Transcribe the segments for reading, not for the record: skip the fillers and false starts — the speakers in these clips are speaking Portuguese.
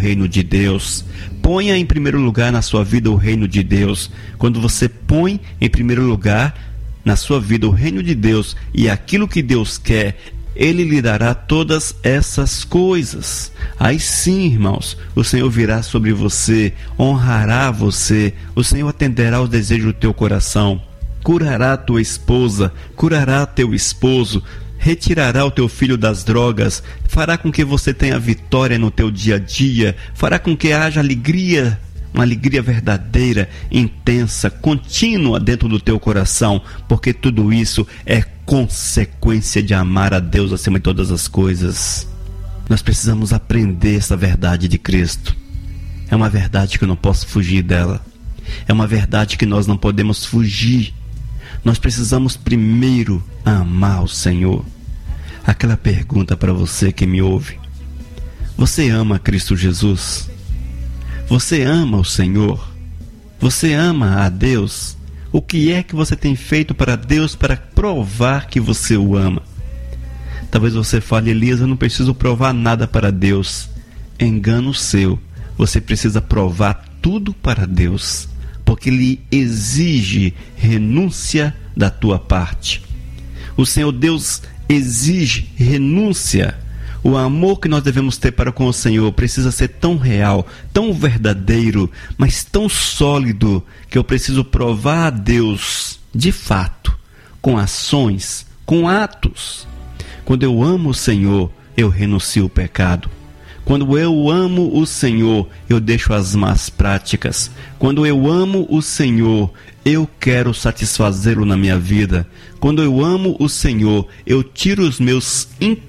reino de Deus. Ponha em primeiro lugar na sua vida o reino de Deus. Quando você põe em primeiro lugar na sua vida o reino de Deus e aquilo que Deus quer, Ele lhe dará todas essas coisas. Aí sim, irmãos, o Senhor virá sobre você, honrará você, o Senhor atenderá aos desejos do teu coração, curará a tua esposa, curará teu esposo, retirará o teu filho das drogas, fará com que você tenha vitória no teu dia a dia, fará com que haja alegria, uma alegria verdadeira, intensa, contínua dentro do teu coração, porque tudo isso é consequência de amar a Deus acima de todas as coisas. Nós precisamos aprender essa verdade de Cristo. É uma verdade que eu não posso fugir dela. É uma verdade que nós não podemos fugir. Nós precisamos primeiro amar o Senhor. Aquela pergunta para você que me ouve: você ama Cristo Jesus? Você ama o Senhor? Você ama a Deus? O que é que você tem feito para Deus para provar que você o ama? Talvez você fale: Elias, eu não preciso provar nada para Deus. Engano seu. Você precisa provar tudo para Deus, porque Ele exige renúncia da tua parte. O Senhor Deus exige renúncia. O amor que nós devemos ter para com o Senhor precisa ser tão real, tão verdadeiro, mas tão sólido, que eu preciso provar a Deus, de fato, com ações, com atos. Quando eu amo o Senhor, eu renuncio o pecado. Quando eu amo o Senhor, eu deixo as más práticas. Quando eu amo o Senhor, eu quero satisfazê-lo na minha vida. Quando eu amo o Senhor, eu tiro os meus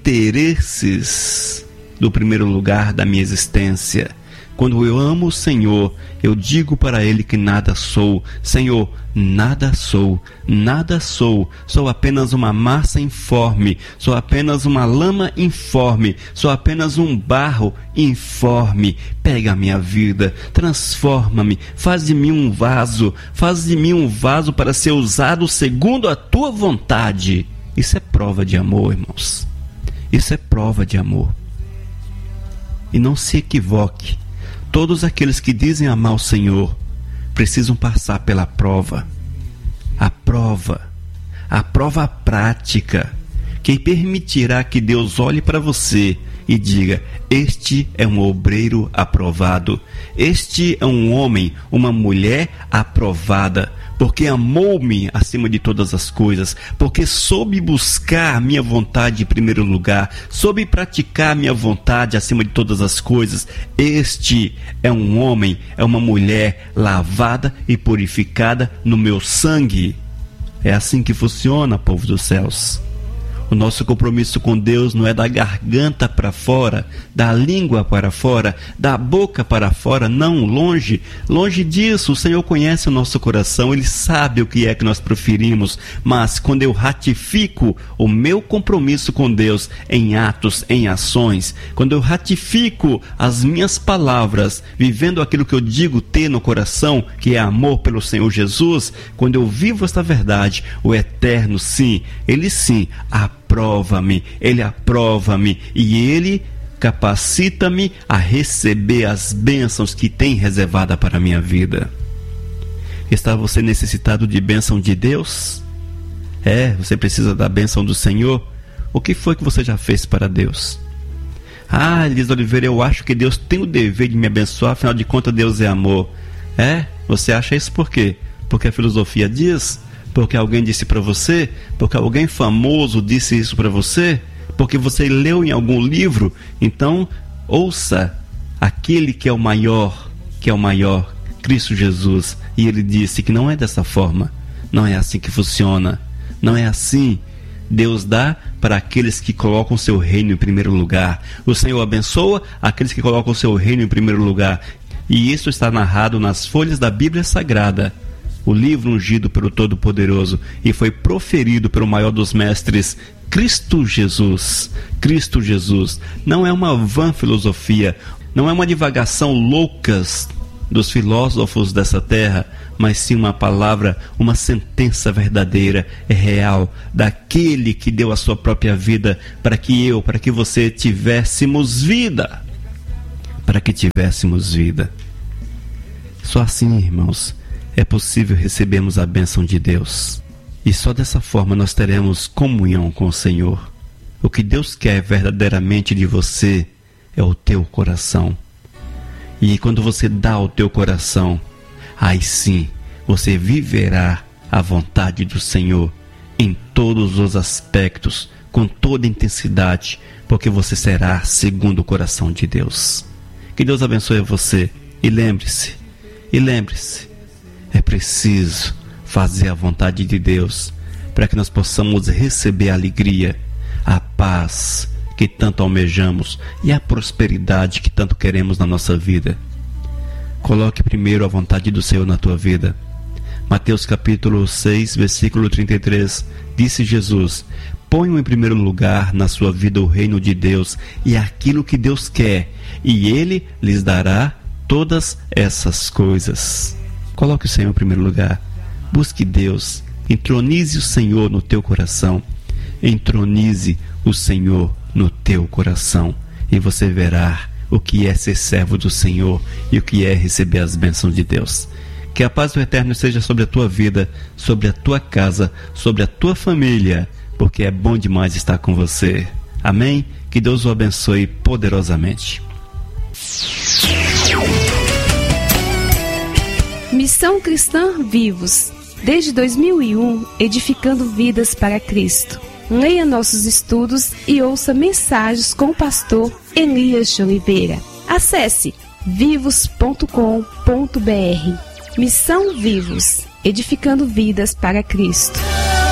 interesses do primeiro lugar da minha existência. Quando eu amo o Senhor, eu digo para Ele que nada sou. Senhor, nada sou, nada sou. Sou apenas uma massa informe, sou apenas uma lama informe, sou apenas um barro informe. Pega a minha vida, transforma-me, faz de mim um vaso para ser usado segundo a tua vontade. Isso é prova de amor, irmãos. Isso é prova de amor. E não se equivoque. Todos aqueles que dizem amar o Senhor precisam passar pela prova. A prova prática, que permitirá que Deus olhe para você e diga: este é um obreiro aprovado, este é um homem, uma mulher aprovada, porque amou-me acima de todas as coisas, porque soube buscar a minha vontade em primeiro lugar, soube praticar a minha vontade acima de todas as coisas. Este é um homem, é uma mulher lavada e purificada no meu sangue. É assim que funciona, povo dos céus. O nosso compromisso com Deus não é da garganta para fora, da língua para fora, da boca para fora, não, longe disso. O Senhor conhece o nosso coração, Ele sabe o que é que nós preferimos, mas quando eu ratifico o meu compromisso com Deus em atos, em ações, quando eu ratifico as minhas palavras, vivendo aquilo que eu digo ter no coração, que é amor pelo Senhor Jesus, quando eu vivo esta verdade, o Eterno, sim, Ele sim, aprova-me, Ele aprova-me e Ele capacita-me a receber as bênçãos que tem reservada para a minha vida. Está você necessitado de bênção de Deus? Você precisa da bênção do Senhor? O que foi que você já fez para Deus? Elias Oliveira, eu acho que Deus tem o dever de me abençoar, afinal de contas Deus é amor. Você acha isso por quê? Porque a filosofia diz? Porque alguém disse para você? Porque alguém famoso disse isso para você? Porque você leu em algum livro? Então, ouça aquele que é o maior, Cristo Jesus. E Ele disse que não é dessa forma. Não é assim que funciona. Não é assim. Deus dá para aqueles que colocam o seu reino em primeiro lugar. O Senhor abençoa aqueles que colocam o seu reino em primeiro lugar. E isso está narrado nas folhas da Bíblia Sagrada, o livro ungido pelo Todo-Poderoso, e foi proferido pelo maior dos mestres, Cristo Jesus. Cristo Jesus. Não é uma vã filosofia, não é uma divagação loucas dos filósofos dessa terra, mas sim uma palavra, uma sentença verdadeira, real, daquele que deu a sua própria vida para que eu, para que você tivéssemos vida. para que tivéssemos vida. Só assim, irmãos, é possível recebermos a bênção de Deus. E só dessa forma nós teremos comunhão com o Senhor. O que Deus quer verdadeiramente de você é o teu coração. E quando você dá o teu coração, aí sim você viverá a vontade do Senhor em todos os aspectos, com toda intensidade, porque você será segundo o coração de Deus. Que Deus abençoe você. E lembre-se, é preciso fazer a vontade de Deus para que nós possamos receber a alegria, a paz que tanto almejamos e a prosperidade que tanto queremos na nossa vida. Coloque primeiro a vontade do Senhor na tua vida. Mateus capítulo 6, versículo 33, disse Jesus: ponham em primeiro lugar na sua vida o reino de Deus e aquilo que Deus quer, e Ele lhes dará todas essas coisas. Coloque o Senhor em primeiro lugar. Busque Deus. Entronize o Senhor no teu coração. Entronize o Senhor no teu coração. E você verá o que é ser servo do Senhor e o que é receber as bênçãos de Deus. Que a paz do Eterno seja sobre a tua vida, sobre a tua casa, sobre a tua família, porque é bom demais estar com você. Amém? Que Deus o abençoe poderosamente. Missão Cristã Vivos, desde 2001, edificando vidas para Cristo. Leia nossos estudos e ouça mensagens com o pastor Elias de Oliveira. Acesse vivos.com.br. Missão Vivos, edificando vidas para Cristo.